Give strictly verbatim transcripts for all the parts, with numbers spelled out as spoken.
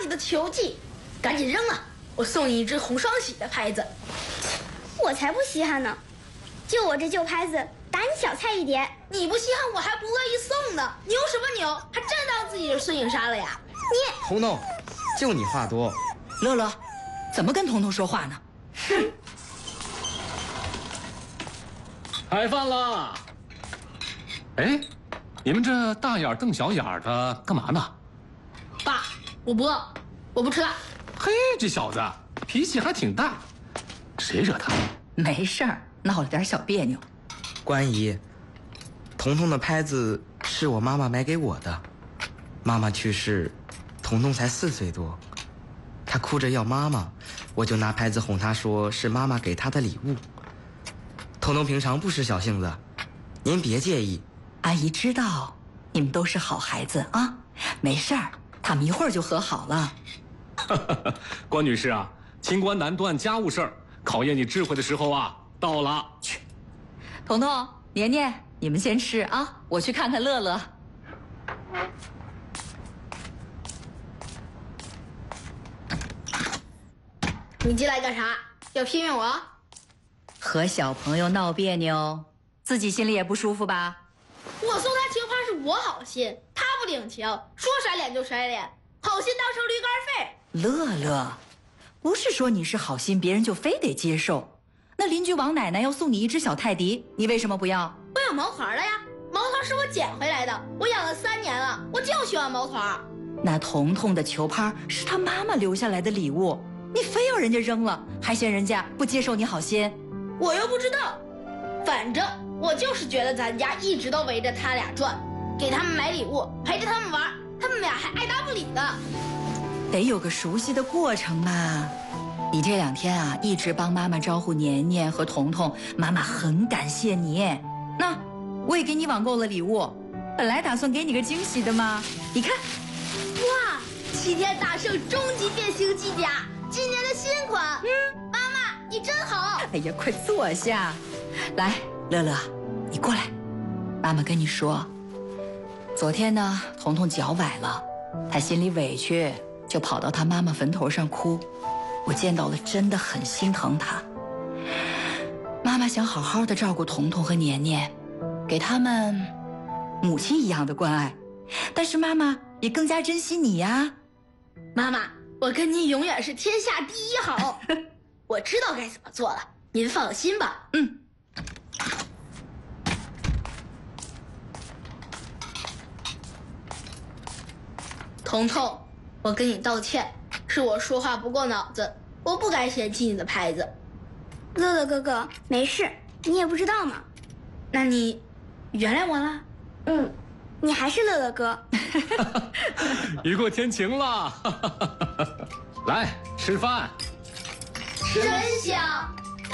你的球技，赶紧扔了！我送你一只红双喜的拍子。 我才不稀罕呢，就我这旧拍子，打你小菜一碟。 你不稀罕，我还不乐意送呢。牛什么牛？还真当自己是孙颖莎了呀？ 你彤彤，就你话多。 乐乐，怎么跟彤彤说话呢？ 哼！ 开饭了。哎，你们这大眼瞪小眼的干嘛呢？ 爸，我不饿，我不吃了。 嘿，这小子脾气还挺大，谁惹他？ 没事儿，闹了点小别扭。 关阿姨，彤彤的拍子是我妈妈买给我的。妈妈去世，彤彤才四岁多，她哭着要妈妈，我就拿拍子哄她说是妈妈给她的礼物。彤彤平常不是小性子，您别介意。 阿姨知道你们都是好孩子啊，没事儿，他们一会儿就和好了。 关女士啊，清官难断家务事儿，考验你智慧的时候啊到了。 去，彤彤、年年，你们先吃啊，我去看看乐乐。 你进来干啥？要批评我？ 和小朋友闹别扭，自己心里也不舒服吧？ 我送他球拍是我好心，他不领情，说甩脸就甩脸，好心当成驴肝肺。 乐乐，不是说你是好心，别人就非得接受。那邻居王奶奶要送你一只小泰迪，你为什么不要？ 我有毛团了呀，毛团是我捡回来的，我养了三年了，我就喜欢毛团。 那彤彤的球拍是他妈妈留下来的礼物，你非要人家扔了，还嫌人家不接受你好心？ 我又不知道，反正我就是觉得咱家一直都围着他俩转，给他们买礼物，陪着他们玩，他们俩还爱答不理的。 得有个熟悉的过程嘛。你这两天啊，一直帮妈妈招呼年年和彤彤，妈妈很感谢你。那我也给你网购了礼物，本来打算给你个惊喜的嘛。你看， 哇，齐天大圣终极变形机甲，今年的新款。嗯，妈妈你真好。 哎呀，快坐下。来，乐乐，你过来。妈妈跟你说，昨天呢，彤彤脚崴了，她心里委屈，就跑到她妈妈坟头上哭。我见到了，真的很心疼她。妈妈想好好的照顾彤彤和年年，给他们母亲一样的关爱，但是妈妈也更加珍惜你呀。 妈妈，我跟您永远是天下第一好。我知道该怎么做了，您放心吧。 嗯。 彤彤，我跟你道歉，是我说话不过脑子，我不该嫌弃你的拍子。 乐乐哥哥，没事，你也不知道嘛。 那你原谅我了？ 嗯，你还是乐乐哥。 雨过天晴了。来吃饭。 真香。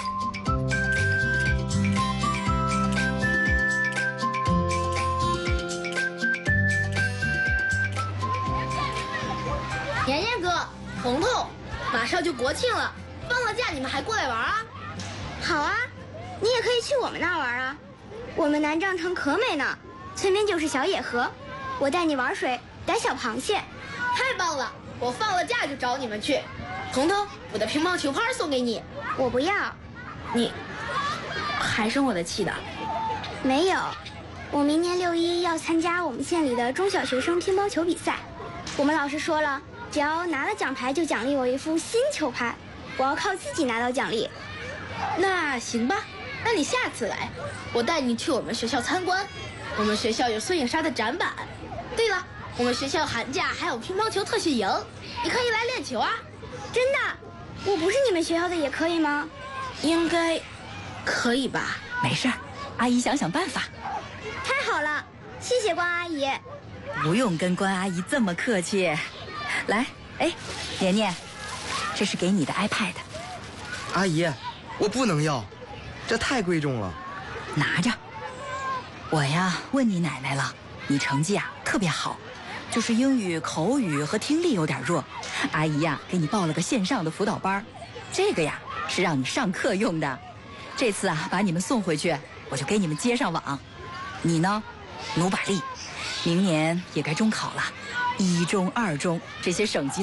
年年哥，彤彤，马上就国庆了，放了假你们还过来玩啊？ 好啊，你也可以去我们那儿玩啊。我们南帐城可美呢，村边就是小野河，我带你玩水，逮小螃蟹。 太棒了，我放了假就找你们去。彤彤，我的乒乓球拍送给你。 我不要。 你还生我的气呢？ 没有，我明年六一要参加我们县里的中小学生乒乓球比赛，我们老师说了，只要拿了奖牌就奖励我一副新球拍，我要靠自己拿到奖励。 那行吧，那你下次来，我带你去我们学校参观。我们学校有孙颖莎的展板。对了，我们学校寒假还有乒乓球特训营，你可以来练球啊。 真的？我不是你们学校的也可以吗？ 应该可以吧。 没事儿，阿姨想想办法。 太好了，谢谢关阿姨。 不用跟关阿姨这么客气。来，哎，年年，这是给你的 iPad。 阿姨，我不能要，这太贵重了。 拿着。我呀，问你奶奶了，你成绩啊特别好，就是英语、口语和听力有点弱。阿姨呀，给你报了个线上的辅导班，这个呀是让你上课用的。这次啊，把你们送回去，我就给你们接上网。你呢，努把力，明年也该中考了，一中、二中这些省级